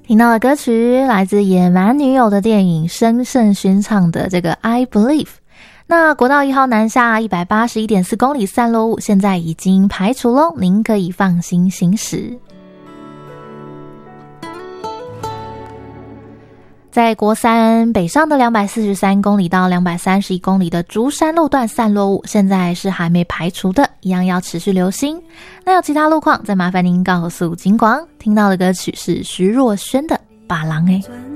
听到的歌曲来自野蛮女友的电影申胜勋唱的这个 I Believe。 那国道1号南下 181.4 公里散落物现在已经排除咯，您可以放心行驶。在国三北上的243公里到231公里的竹山路段散落物现在是还没排除的，一样要持续留心。那有其他路况再麻烦您告诉警广。听到的歌曲是徐若瑄的《把郎》